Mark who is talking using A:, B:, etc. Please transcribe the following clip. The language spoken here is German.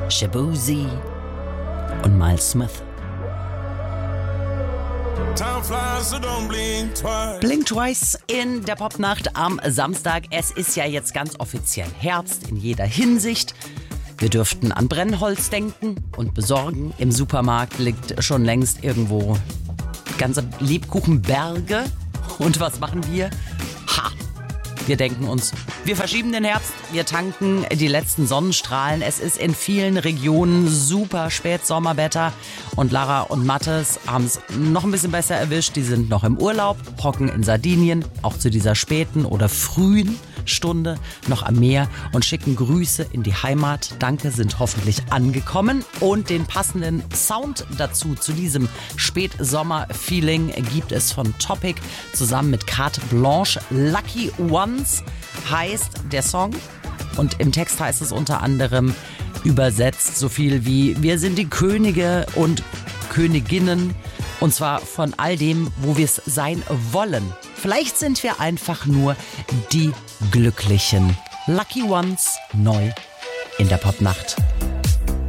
A: Shaboozey und Miles Smith. Blink Twice in der Popnacht am Samstag. Es ist ja jetzt ganz offiziell Herbst in jeder Hinsicht. Wir dürften an Brennholz denken und besorgen. Im Supermarkt liegt schon längst irgendwo ganze Lebkuchenberge. Und was machen wir? Wir denken uns, wir verschieben den Herbst, wir tanken die letzten Sonnenstrahlen. Es ist in vielen Regionen super Spätsommerwetter und Lara und Mathis haben es noch ein bisschen besser erwischt. Die sind noch im Urlaub, hocken in Sardinien, auch zu dieser späten oder frühen Stunde noch am Meer und schicken Grüße in die Heimat. Danke, sind hoffentlich angekommen. Und den passenden Sound dazu, zu diesem Spätsommer-Feeling, gibt es von Topic zusammen mit Carte Blanche. Lucky Ones heißt der Song. Und im Text heißt es unter anderem übersetzt so viel wie: Wir sind die Könige und Königinnen. Und zwar von all dem, wo wir es sein wollen. Vielleicht sind wir einfach nur die Glücklichen. Lucky Ones, neu in der Popnacht.